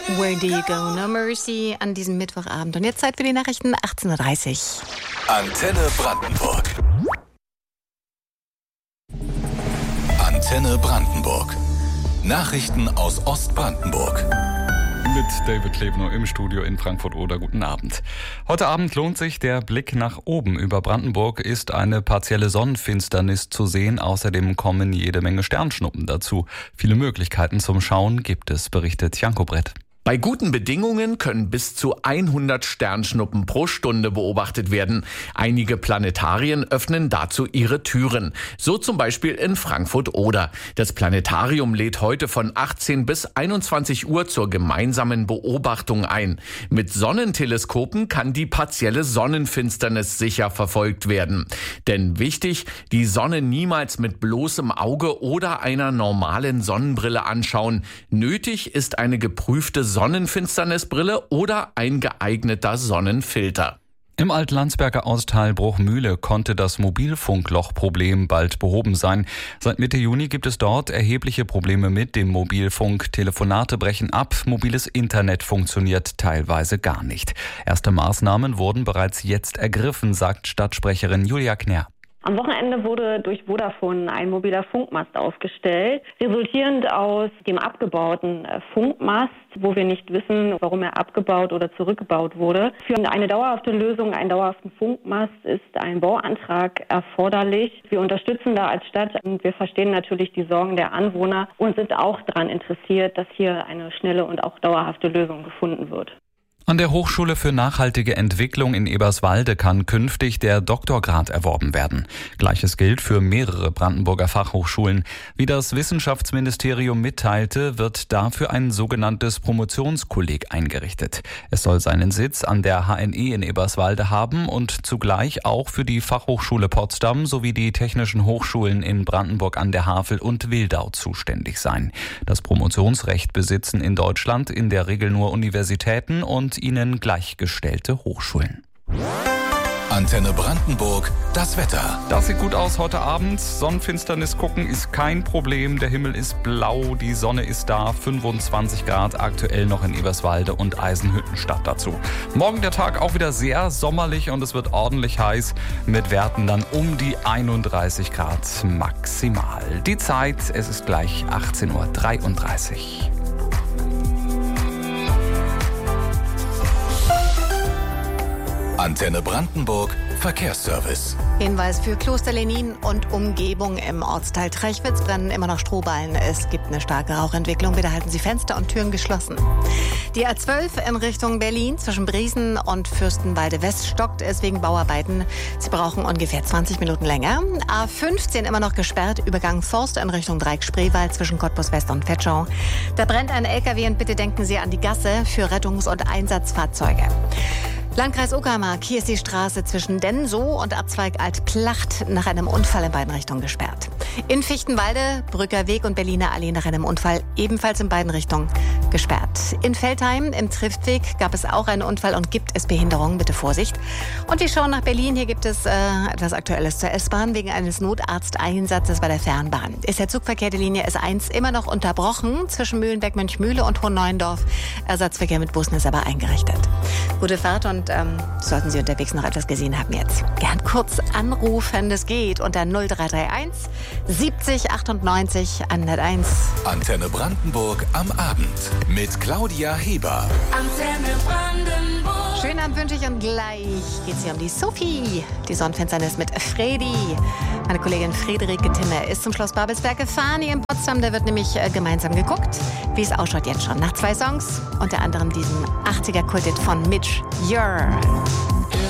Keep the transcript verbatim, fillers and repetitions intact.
Where do you go? No mercy an diesem Mittwochabend. Und jetzt Zeit für die Nachrichten, achtzehn Uhr dreißig. Antenne Brandenburg. Antenne Brandenburg. Nachrichten aus Ostbrandenburg. Mit David Klebner im Studio in Frankfurt-Oder. Guten Abend. Heute Abend lohnt sich der Blick nach oben. Über Brandenburg ist eine partielle Sonnenfinsternis zu sehen. Außerdem kommen jede Menge Sternschnuppen dazu. Viele Möglichkeiten zum Schauen gibt es, berichtet Janko Brett. Bei guten Bedingungen können bis zu hundert Sternschnuppen pro Stunde beobachtet werden. Einige Planetarien öffnen dazu ihre Türen. So zum Beispiel in Frankfurt-Oder. Das Planetarium lädt heute von achtzehn bis einundzwanzig Uhr zur gemeinsamen Beobachtung ein. Mit Sonnenteleskopen kann die partielle Sonnenfinsternis sicher verfolgt werden. Denn wichtig, die Sonne niemals mit bloßem Auge oder einer normalen Sonnenbrille anschauen. Nötig ist eine geprüfte Sonnenfinsternisbrille oder ein geeigneter Sonnenfilter. Im Altlandsberger Ortsteil Bruchmühle konnte das Mobilfunklochproblem bald behoben sein. Seit Mitte Juni gibt es dort erhebliche Probleme mit dem Mobilfunk. Telefonate brechen ab, mobiles Internet funktioniert teilweise gar nicht. Erste Maßnahmen wurden bereits jetzt ergriffen, sagt Stadtsprecherin Julia Knär. Am Wochenende wurde durch Vodafone ein mobiler Funkmast aufgestellt, resultierend aus dem abgebauten Funkmast, wo wir nicht wissen, warum er abgebaut oder zurückgebaut wurde. Für eine dauerhafte Lösung, einen dauerhaften Funkmast, ist ein Bauantrag erforderlich. Wir unterstützen da als Stadt und wir verstehen natürlich die Sorgen der Anwohner und sind auch daran interessiert, dass hier eine schnelle und auch dauerhafte Lösung gefunden wird. An der Hochschule für nachhaltige Entwicklung in Eberswalde kann künftig der Doktorgrad erworben werden. Gleiches gilt für mehrere Brandenburger Fachhochschulen. Wie das Wissenschaftsministerium mitteilte, wird dafür ein sogenanntes Promotionskolleg eingerichtet. Es soll seinen Sitz an der H N E in Eberswalde haben und zugleich auch für die Fachhochschule Potsdam sowie die technischen Hochschulen in Brandenburg an der Havel und Wildau zuständig sein. Das Promotionsrecht besitzen in Deutschland in der Regel nur Universitäten und ihnen gleichgestellte Hochschulen. Antenne Brandenburg, das Wetter. Das sieht gut aus heute Abend. Sonnenfinsternis gucken ist kein Problem. Der Himmel ist blau, die Sonne ist da. fünfundzwanzig Grad aktuell noch in Eberswalde und Eisenhüttenstadt dazu. Morgen der Tag auch wieder sehr sommerlich und es wird ordentlich heiß mit Werten dann um die einunddreißig Grad maximal. Die Zeit, es ist gleich achtzehn Uhr dreiunddreißig. Antenne Brandenburg, Verkehrsservice. Hinweis für Kloster Lenin und Umgebung im Ortsteil Trechwitz brennen immer noch Strohballen. Es gibt eine starke Rauchentwicklung. Bitte halten Sie Fenster und Türen geschlossen. Die A zwölf in Richtung Berlin zwischen Briesen und Fürstenwalde West stockt es wegen Bauarbeiten. Sie brauchen ungefähr zwanzig Minuten länger. A fünfzehn immer noch gesperrt, Übergang Forst in Richtung Dreieck-Spreewald zwischen Cottbus West und Vetschau. Da brennt ein L K W und bitte denken Sie an die Gasse für Rettungs- und Einsatzfahrzeuge. Landkreis Uckermark, hier ist die Straße zwischen Densow und Abzweig Altplacht nach einem Unfall in beiden Richtungen gesperrt. In Fichtenwalde, Brücker Weg und Berliner Allee nach einem Unfall ebenfalls in beiden Richtungen gesperrt. In Veltheim im Triftweg gab es auch einen Unfall und gibt es Behinderungen, bitte Vorsicht. Und wir schauen nach Berlin, hier gibt es äh, etwas Aktuelles zur S-Bahn. Wegen eines Notarzteinsatzes bei der Fernbahn ist der Zugverkehr der Linie S eins immer noch unterbrochen zwischen Mühlenberg-Mönchmühle und Hohenneuendorf. Ersatzverkehr mit Bussen ist aber eingerichtet. Gute Fahrt und ähm, sollten Sie unterwegs noch etwas gesehen haben jetzt, gern kurz anrufen, das geht unter null drei drei eins siebzig achtundneunzig hunderteins. Antenne Brandenburg am Abend mit Claudia Heber. Antenne Brandenburg. Schönen Abend wünsche ich und gleich geht es hier um die Sophie. Die Sonnenfinsternis mit Fredi. Meine Kollegin Friederike Timme ist zum Schloss Babelsberg gefahren hier in Potsdam. Da wird nämlich äh, gemeinsam geguckt, wie es ausschaut jetzt schon. Nach zwei Songs, unter anderem diesem achtziger-Kulthit von Mitch, You're.